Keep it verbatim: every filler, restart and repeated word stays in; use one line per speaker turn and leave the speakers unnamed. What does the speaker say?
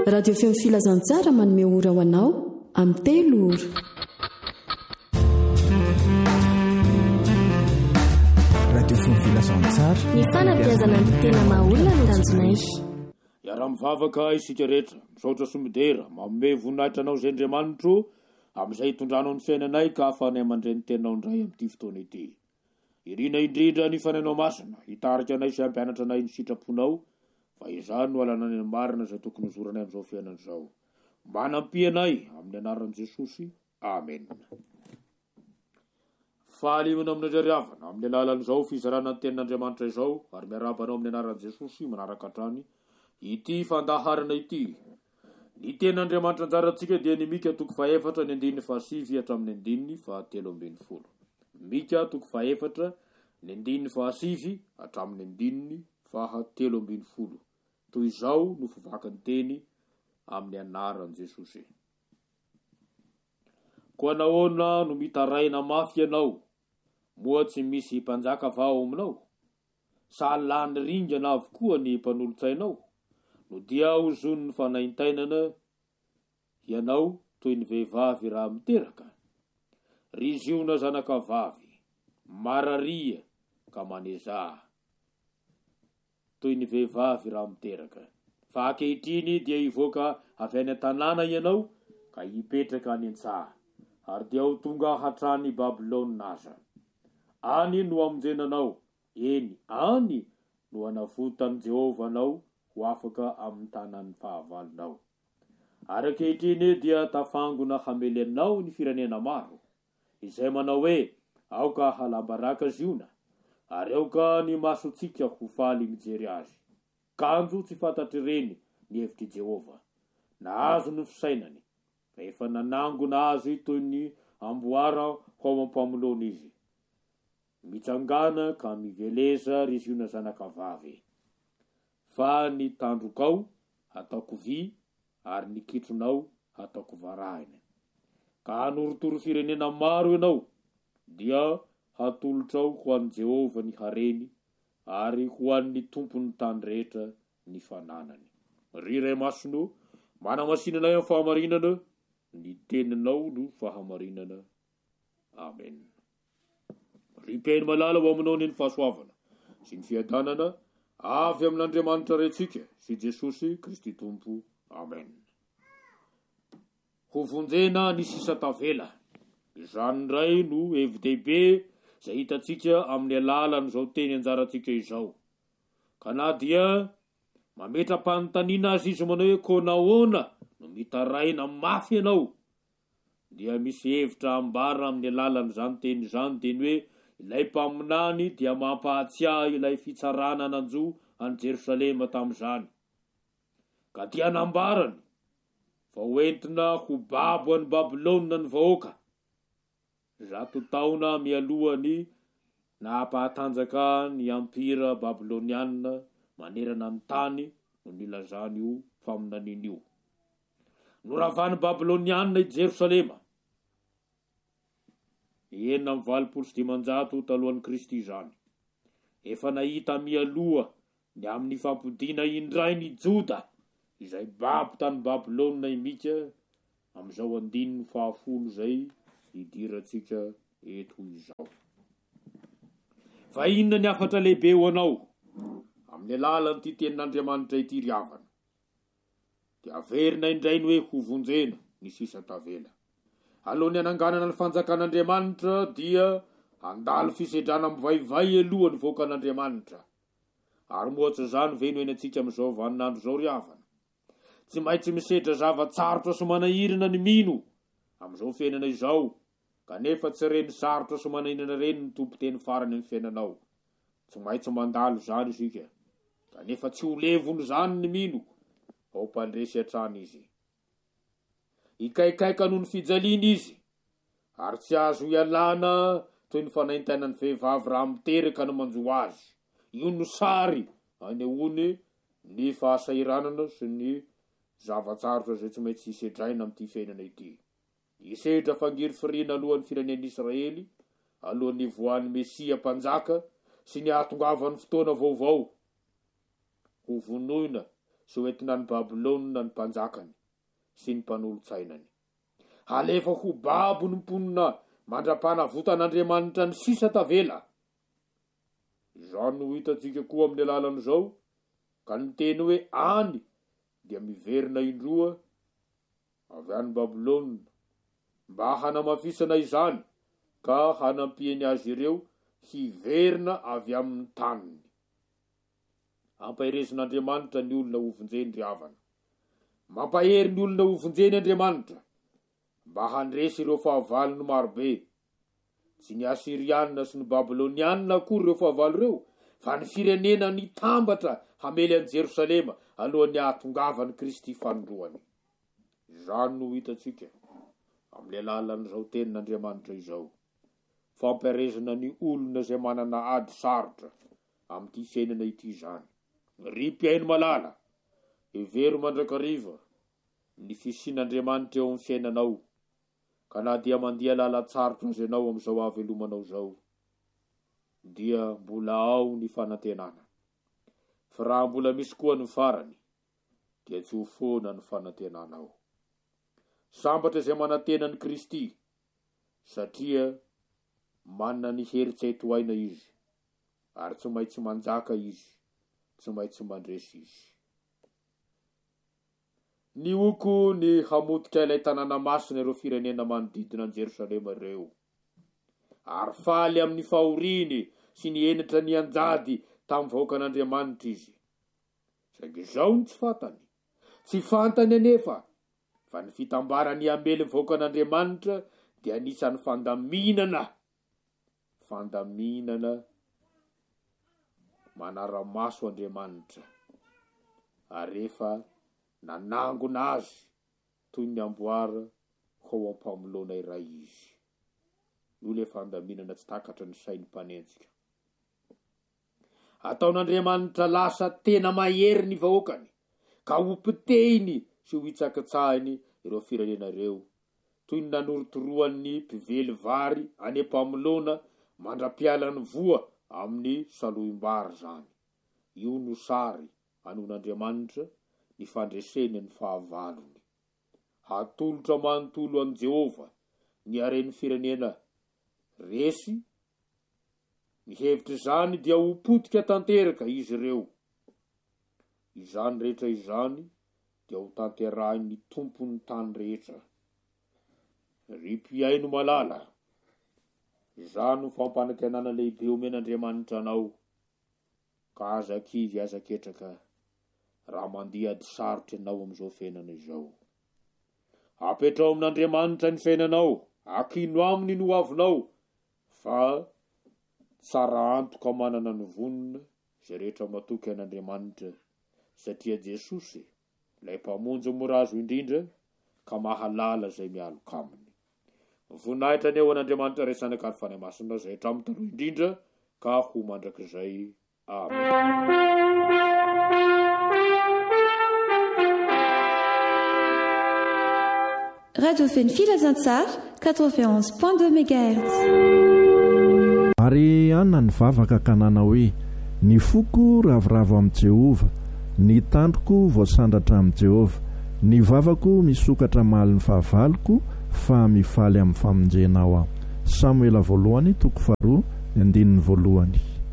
radio feo filazantsara manome ora ho anao amin'ny telo ora.
radio feo filazantsara
ny fanabeazana ny tena mahaolona ny ranjonay.
Iara mivavaka isika rehetra misaotra somidera manome voninahitra anao izay Andriamanitro amin'izay hitondranao ny fiainanay ka ahafahanay mandray ny tenanao indray amin'ity fotoana ity. Irina indrindra ny fanainao masina hitarika anay sy hampianatra anay ny sitraponao fa izany no alana ny marina izay tokony hozoranay amin'izao fiainana izao. Manampy anay amin'ny anaran'i Jesosy. Amen. Fahalimana amin'ny ariavana amin'ny alalan'izao fizarana ny tenin'Andriamanitra izao ary miarabanao amin'ny anaran'i Jesosy manaraka hatrany ity fandaharana ity. Ny tenin'Andriamanitra anjarantsika dia ny Mika toko fahaefatra ny andininy fahasivy hatramin'ny andininy fahatelo ambin'ny folo. Mika toko fahaefatra ny andininy fahasivy hatramin'ny andininy fahatelo ambin'ny folo. Toy izao no fivakany teny amin'ny anaran'i Jesosy. Koa nahoana no mitaraina mafy ianao, moa tsy misy mpanjaka vao aminao, sa lany ringana avokoa ny mpanolotsainao, no dia hozony ny fanaintainana ianao toy ny vehivavy raha miteraka. Riziona zanaka vavy, mararia ka manezaha toy ny vehivavy raha miteraka. Fa ankehitriny dia hivoaka avy any an-tanàna ianao ka hipetraka any an-tsaha, ary dia ho tonga hatrany Babilôna aza. Any no amonjenanao, eny any no anavotan'i Jehova anao ho afaka amin'ny tanany fahavalonao. Ary ankehitriny dia tafangona hamelenao ny firenena maro, izay manao hoe aoka halambaraka ziona, ary aoka ny masotsika ho faly mijery azy. Kanjo tsy fantatry reny ny hevitry Jehova, nahazo ny fisainany, fa efa nanangona azy toy ny amboara ho mampamolona izy. Mitsangana ka miveleza riziona zanaka vavy. Fa ny tandrokao ataoko vy, ary ny kitronao ataoko varahina. Ka hanorotoro firenena maro ianao, dia hatolotrao ho an'i Jehova ny hareny, ary ho an'ny tompony tany rehetra ny fananany. Ry Ray Masino, manamasinanay amin'ny fahamarinana, ny teninao no fahamarinana. Amen. Ry Mpihany malala ho aminao ny fahasoavana sy ny fiadanana avy amin'Andriamanitra rentsika sy Jesosy Kristy Tompo. Amen. Ho vonjena ny sisa tavela. Izany indray no hevi-dehibe izay hitantsika amin'ny alalan'izao teny anjarantsika izao. Ka na dia mametra-panontaniana azy izy manao hoe koa nahoana no mitaraina mafy ianao, dia misy hevitra ambara amin'ny alalan'izany teny izany, teny hoe ilay mpaminany dia mampahatsiahy ilay fitsarana nanjo any Jerosalema tamin'izany. Ka dia nambarany fa hoentina ho babo any Babilôna ny vahoaka, zato taona mialohany nahampahatanjaka ny ampira Babilôniana manerana ny tany no nilazany io faminaniny io. Noravany Babilôniana i Jerosalema enina amin'ny valopolo sy dimanjato talohan'i Kristy izany. Efa nahita mialoha ny amin'ny fampodiana indray ny Joda, izay babo tany Babilôna imika amin'izao andininy fahafolo izay hidirantsika eto izao. Fa inona ny afatra lehibe ho anao amin'ny alalan'ity tenin'Andriamanitra ity ry havana? Dia averina indray ny hoe ho vonjena ny sisa tavela. Alohan'ny hananganana ny fanjakan'Andriamanitra dia handalo fisedrana mivaivay alohan'ny voakan'Andriamanitra. Ary mohatsa izany ve no hainantsika amin'izao vaninandro izao ry havana? Tsy maintsy misedra zavatsarotra sy manahirana ny mino amin'izao fiainana izao, kanefa tsy reny sarotra sy manahirana reny ny tompo-teny farany amin'ny fiainanao. Tsy maintsy mandalo izany isika, kanefa tsy ho levony izany ny mino, ao mpandresy hatrany izy. Ikaikaika noho ny fijaliana izy, ary tsy azo ialana toy ny fanaintainany vehivavy raha miteraka no manjo azy. Io no sary anehoany ny fahasairanana sy ny zavatsarotra izay tsy maintsy hisedraina amin'ity fiainana ity. Hisedra fangiry firiana alohan'ny firenen'i Israely, alohan'ny voan'ny Mesia mpanjaka sy ny ahatongavany fotoana vaovao. Ho vonoina sy hoentina ny Babilôna ny mpanjakany sy ny mpanolotsainany. Alefa ho babo ny mponina mandrapana votan'Andriamanitra ny sisa tavela. Izao no hitantsika koa amin'ny alalan'izao, ka ny teny hoe any dia miverina indroa avy any Babilôna mba hanamafisana izany ka hanampiany azy ireo hiverina avy amin'ny taniny. Ampaherezin'Andriamanitra ny olona hovonjeny ry havana. Mampahery ny olona hovonjeny Andriamanitra mba handresy ireo fahavalony marobe. Tsy ny Asirianina sy ny Babilônianina akory ireo fahavalo ireo, fa ny firenena nitambatra hamely an'i Jerosalema alohan'ny ahatongavany Kristy fanondroany. Izany no hitantsika amin'ny alalan'izao tenin'Andriamanitra izao. Fampiarezana ny olona izay manana ady sarotra amin'ity fiainana ity izany. Ry mpiaino malala, hevery mandrakariva ny fisian'Andriamanitra eo amin'ny fiainanao, ka na dia mandia lalatsarotra azy ianao amin'izao havelomanao izao, dia mbola ao ny fanantenana. Fa raha mbola misy koa ny farany, dia tsy ho foana ny fanantenanao. Sambatra izay manantena ny Kristy, satria manana ny hery-tsay toaina izy, ary tsy maintsy manjaka izy, tsy maintsy mandresy izy. Ny oko ny hamotika ilay tanàna masina ireo firenena manodidina an Jerosalema ireo, ary faly amin'ny fahoriny sy ny enitra ny anjady tamin'ny vahoakan'Andriamanitra izy. Saingy izao ny tsy fantany, tsy fantany anefa, fa ny fitambarany amely vahoakan'Andriamanitra dia anisan'ny fandaminana, fandaminana manara-maso Andriamanitra, ary efa nanangona azy toy ny amboara ho ampamolona iray izy. Io le fandaminana tsy takatra ny sain'ny mpanenjika. Ataon'Andriamanitra lasa tena mahery ny vahoakany, ka ho pitehiny sy ho hitsakitsahiny ireo firenena ireo, toy ny nanorotoroan'ny mpively vary any ampamolona mandra-piala ny voa amin'ny saloim-bary zany. Io no sary anon'Andriamanitra ny fandreseny ny fahavalony. Hatolotra manontolo an Jehova ny haren'ny firenena resy, ny hevitra izany dia ho potika tanteraka izy ireo. Izany rehetra izany dia ho tanterahin'ny tompon'ny tany rehetra. Ry mpiaino malala, izany ho fampanantenana lehibe omen'Andriamanitra anao, ka aza kivy aza ketraka raha mandia ady sarotra ianao amin'izao fiainana izao. Apetrao amin'Andriamanitra ny fiainanao, akino aminy no avinao, fa tsara antoka manana ny vonina izay rehetra matoky an'Andriamanitra, satria Jesosy ilay mpamonjy mora azo indrindra ka mahalala izay mialoka aminy. Voninahitra ny eo an'Andriamanitra resana ka ny fanahy masina izay hatramin'ny taloha indrindra ka ho mandrakizay. Amen.
Radio Feny Filazantsara quatre-vingt-onze point deux mégahertz.
Ary anna ny vavaka kanana hoe ny foko ravoravo amin'i Jehova, ny tandroko voasandratra amin'i Jehova, ny vavako misokatra maly ny fahavaloko fa mifaly amin'ny famonjenao aho. Samuela voalohany toko faharoa ny andininy voalohany.